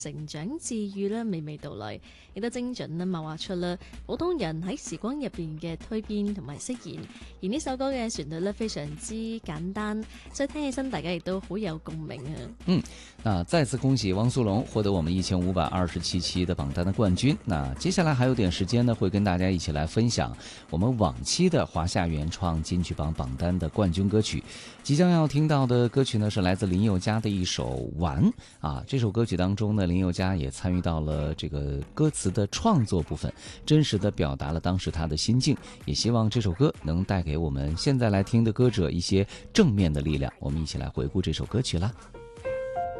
成長治愈啦，娓娓道來，亦都精準啦，謀劃出啦普通人喺時光入邊嘅蛻變同埋釋然。而呢首歌嘅旋律咧非常之簡單，所以聽起身大家亦都好有共鳴啊。 那再次恭喜汪苏泷獲得我們1527期的榜單的冠軍。那接下來還有點時間呢，會跟大家一起來分享我們往期的華夏原創金曲榜榜單的冠軍歌曲。即將要聽到的歌曲呢，是來自林宥嘉的一首《玩》啊。這首歌曲當中呢，林宥嘉也參與到了這個歌詞的創作部分，真實的表達了當時他的心境。也希望這首歌能帶給我們現在來聽的歌者一些正面的力量。我們一起來回顧這首歌曲啦。